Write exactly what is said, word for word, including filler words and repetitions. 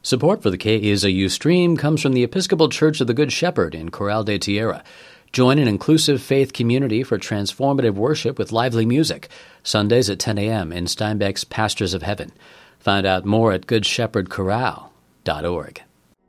Support for the K E S A U stream comes from the Episcopal Church of the Good Shepherd in Corral de Tierra. Join an inclusive faith community for transformative worship with lively music, Sundays at ten a.m. in Steinbeck's Pastures of Heaven. Find out more at good shepherd corral dot org.